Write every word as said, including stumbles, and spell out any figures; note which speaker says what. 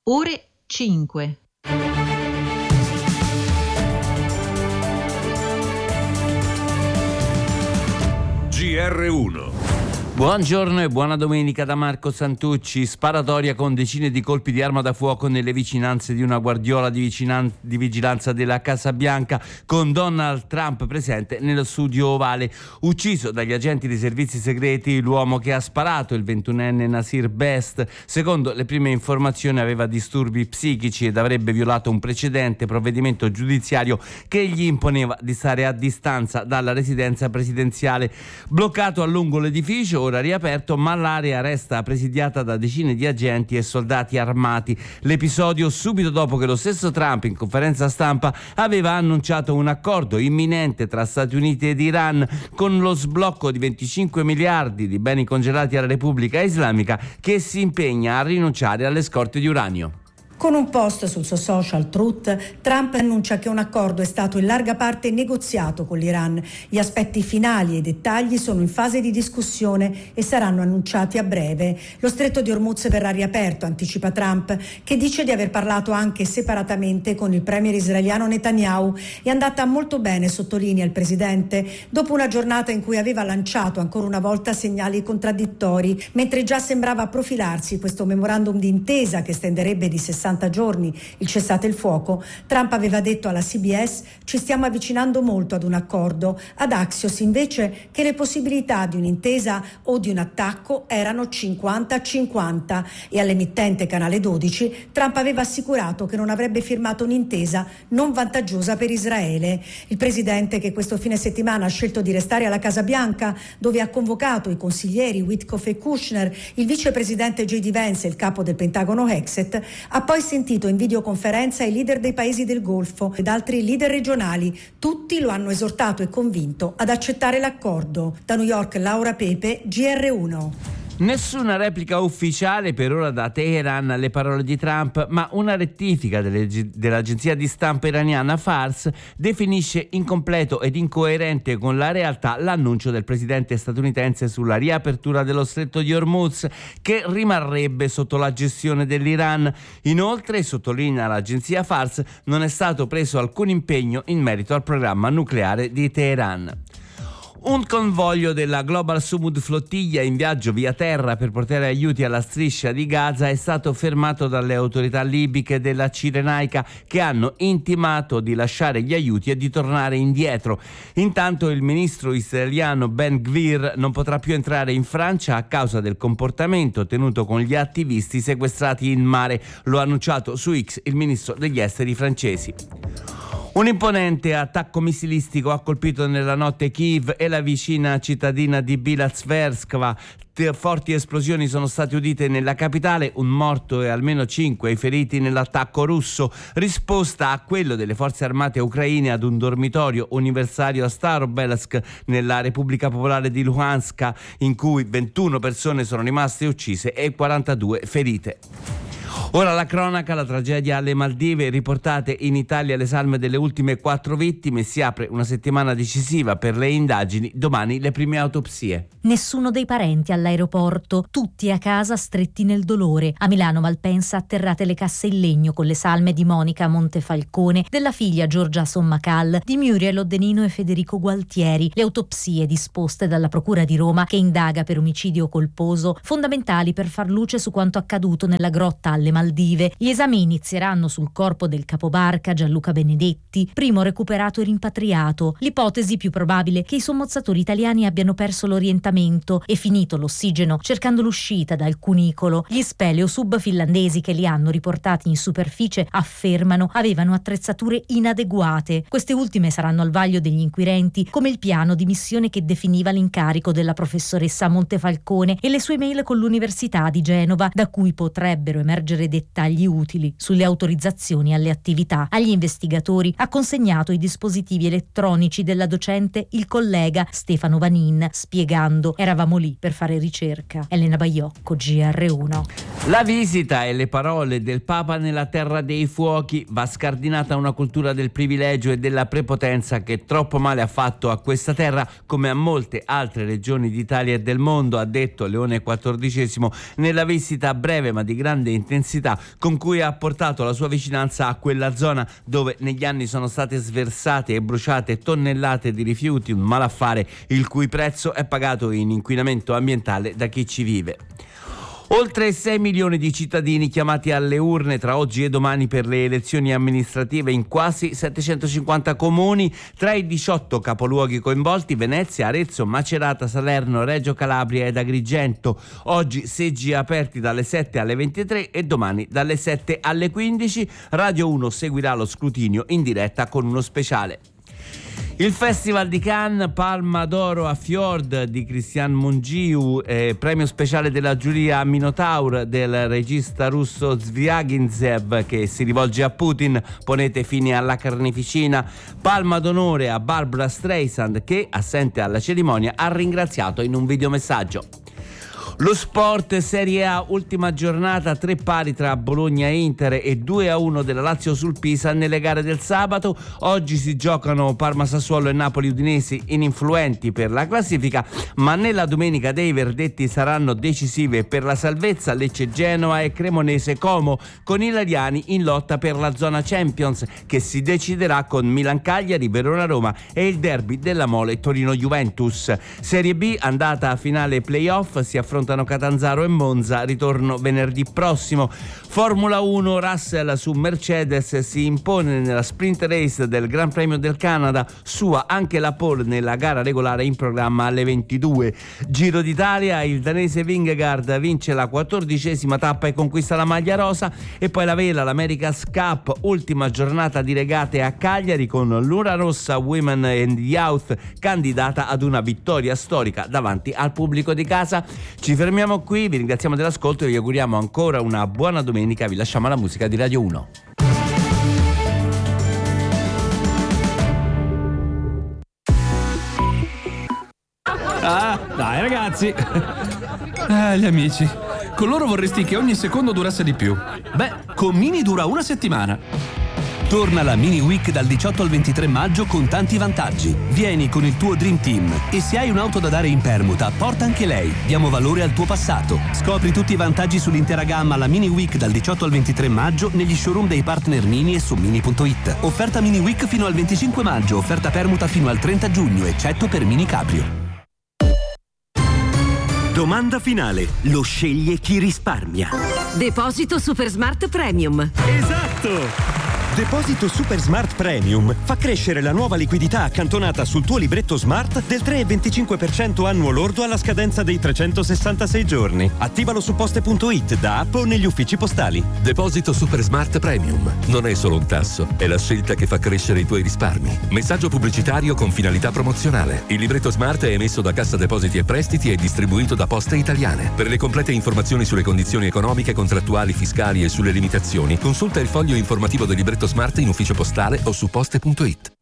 Speaker 1: ore cinque.
Speaker 2: G R uno.
Speaker 3: Buongiorno e buona domenica da Marco Santucci. Sparatoria con decine di colpi di arma da fuoco nelle vicinanze di una guardiola di, vicinan- di vigilanza della Casa Bianca, con Donald Trump presente nello studio ovale. Ucciso dagli agenti dei servizi segreti l'uomo che ha sparato, il ventunenne Nasir Best, secondo le prime informazioni aveva disturbi psichici ed avrebbe violato un precedente provvedimento giudiziario che gli imponeva di stare a distanza dalla residenza presidenziale. Bloccato a lungo l'edificio, ora riaperto, ma l'area resta presidiata da decine di agenti e soldati armati. L'episodio subito dopo che lo stesso Trump in conferenza stampa aveva annunciato un accordo imminente tra Stati Uniti ed Iran con lo sblocco di venticinque miliardi di beni congelati alla Repubblica Islamica, che si impegna a rinunciare alle scorte di uranio.
Speaker 4: Con un post sul suo social Truth, Trump annuncia che un accordo è stato in larga parte negoziato con l'Iran. Gli aspetti finali e i dettagli sono in fase di discussione e saranno annunciati a breve. Lo stretto di Hormuz verrà riaperto, anticipa Trump, che dice di aver parlato anche separatamente con il premier israeliano Netanyahu. È andata molto bene, sottolinea il presidente, dopo una giornata in cui aveva lanciato ancora una volta segnali contraddittori, mentre già sembrava profilarsi questo memorandum d'intesa che estenderebbe di sessanta giorni il cessate il fuoco. Trump aveva detto alla C B S: ci stiamo avvicinando molto ad un accordo. Ad Axios invece che le possibilità di un'intesa o di un attacco erano cinquanta cinquanta, e all'emittente Canale dodici Trump aveva assicurato che non avrebbe firmato un'intesa non vantaggiosa per Israele. Il presidente, che questo fine settimana ha scelto di restare alla Casa Bianca, dove ha convocato i consiglieri Witkoff e Kushner, il vicepresidente J D Vance e il capo del Pentagono Hexet, ha poi sentito in videoconferenza i leader dei paesi del Golfo ed altri leader regionali. Tutti lo hanno esortato e convinto ad accettare l'accordo. Da New York, Laura Pepe, G R uno.
Speaker 3: Nessuna replica ufficiale per ora da Teheran alle parole di Trump, ma una rettifica delle, dell'agenzia di stampa iraniana Fars definisce incompleto ed incoerente con la realtà l'annuncio del presidente statunitense sulla riapertura dello stretto di Hormuz, che rimarrebbe sotto la gestione dell'Iran. Inoltre, sottolinea l'agenzia Fars, non è stato preso alcun impegno in merito al programma nucleare di Teheran. Un convoglio della Global Sumud Flottiglia in viaggio via terra per portare aiuti alla striscia di Gaza è stato fermato dalle autorità libiche della Cirenaica, che hanno intimato di lasciare gli aiuti e di tornare indietro. Intanto il ministro israeliano Ben Gvir non potrà più entrare in Francia a causa del comportamento tenuto con gli attivisti sequestrati in mare. Lo ha annunciato su X il ministro degli esteri francesi. Un imponente attacco missilistico ha colpito nella notte Kiev e la vicina cittadina di Bilatskverskva. Forti esplosioni sono state udite nella capitale, un morto e almeno cinque i feriti nell'attacco russo, risposta a quello delle forze armate ucraine ad un dormitorio universitario a Starobelsk nella Repubblica Popolare di Luhansk, in cui ventuno persone sono rimaste uccise e quarantadue ferite. Ora la cronaca, la tragedia alle Maldive, riportate in Italia le salme delle ultime quattro vittime, si apre una settimana decisiva per le indagini, domani le prime autopsie.
Speaker 5: Nessuno dei parenti all'aeroporto, tutti a casa stretti nel dolore. A Milano Malpensa atterrate le casse in legno con le salme di Monica Montefalcone, della figlia Giorgia Sommacal, di Muriel Oddenino e Federico Gualtieri. Le autopsie disposte dalla Procura di Roma, che indaga per omicidio colposo, fondamentali per far luce su quanto accaduto nella grotta alle Maldive. Gli esami inizieranno sul corpo del capobarca Gianluca Benedetti, primo recuperato e rimpatriato. L'ipotesi più probabile che i sommozzatori italiani abbiano perso l'orientamento e finito l'ossigeno cercando l'uscita dal cunicolo. Gli speleosub finlandesi che li hanno riportati in superficie affermano avevano attrezzature inadeguate. Queste ultime saranno al vaglio degli inquirenti, come il piano di missione che definiva l'incarico della professoressa Montefalcone e le sue mail con l'Università di Genova, da cui potrebbero emergere dettagli utili sulle autorizzazioni alle attività. Agli investigatori ha consegnato i dispositivi elettronici della docente il collega Stefano Vanin, spiegando: eravamo lì per fare ricerca. Elena Baiocco, G R uno.
Speaker 3: La visita e le parole del Papa nella terra dei fuochi. Va scardinata una cultura del privilegio e della prepotenza che troppo male ha fatto a questa terra come a molte altre regioni d'Italia e del mondo, ha detto Leone quattordicesimo nella visita breve ma di grande intensità intensità con cui ha portato la sua vicinanza a quella zona dove negli anni sono state sversate e bruciate tonnellate di rifiuti, un malaffare il cui prezzo è pagato in inquinamento ambientale da chi ci vive. Oltre sei milioni di cittadini chiamati alle urne tra oggi e domani per le elezioni amministrative in quasi settecentocinquanta comuni, tra i diciotto capoluoghi coinvolti Venezia, Arezzo, Macerata, Salerno, Reggio Calabria ed Agrigento. Oggi seggi aperti dalle sette alle ventitré e domani dalle sette alle quindici. Radio uno seguirà lo scrutinio in diretta con uno speciale. Il Festival di Cannes, Palma d'Oro a Fjord di Christian Mungiu, eh, premio speciale della giuria Minotaur del regista russo Zvyagintsev che si rivolge a Putin, ponete fine alla carneficina. Palma d'onore a Barbra Streisand che, assente alla cerimonia, ha ringraziato in un videomessaggio. Lo sport, Serie A, ultima giornata, tre pari tra Bologna e Inter e due a uno della Lazio sul Pisa nelle gare del sabato. Oggi si giocano Parma Sassuolo e Napoli Udinesi ininfluenti per la classifica, ma nella domenica dei verdetti saranno decisive per la salvezza Lecce Genoa e Cremonese Como, con i lariani in lotta per la zona Champions che si deciderà con Milan Cagliari, Verona Roma e il derby della Mole Torino Juventus. Serie B, andata a finale playoff, si affronta Catanzaro e Monza, ritorno venerdì prossimo. Formula uno, Russell su Mercedes si impone nella sprint race del Gran Premio del Canada, sua anche la pole nella gara regolare in programma alle ventidue. Giro d'Italia, il danese Vingegaard vince la quattordicesima tappa e conquista la maglia rosa, e poi la vela, l'America's Cup, ultima giornata di regate a Cagliari con l'Ura Rossa Women and Youth candidata ad una vittoria storica davanti al pubblico di casa. Ci fermiamo qui, vi ringraziamo dell'ascolto e vi auguriamo ancora una buona domenica. Vi lasciamo alla musica di Radio uno.
Speaker 1: Ah, dai ragazzi. Ah, gli amici. Con loro vorresti che ogni secondo durasse di più. Beh, con Mini dura una settimana.
Speaker 6: Torna la Mini Week dal diciotto al ventitré maggio con tanti vantaggi. Vieni con il tuo Dream Team e se hai un'auto da dare in permuta, porta anche lei. Diamo valore al tuo passato. Scopri tutti i vantaggi sull'intera gamma alla Mini Week dal diciotto al ventitré maggio negli showroom dei partner Mini e su mini punto it. Offerta Mini Week fino al venticinque maggio, offerta permuta fino al trenta giugno, eccetto per Mini Cabrio.
Speaker 7: Domanda finale. Lo sceglie chi risparmia.
Speaker 8: Deposito Super Smart Premium.
Speaker 7: Esatto! Deposito Super Smart Premium fa crescere la nuova liquidità accantonata sul tuo libretto Smart del tre virgola venticinque per cento annuo lordo alla scadenza dei trecentosessantasei giorni. Attivalo su poste punto it, da app o negli uffici postali.
Speaker 9: Deposito Super Smart Premium. Non è solo un tasso, è la scelta che fa crescere i tuoi risparmi. Messaggio pubblicitario con finalità promozionale. Il libretto Smart è emesso da Cassa Depositi e Prestiti e distribuito da Poste Italiane. Per le complete informazioni sulle condizioni economiche, contrattuali, fiscali e sulle limitazioni, consulta il foglio informativo del libretto Smart in ufficio postale o su poste punto it.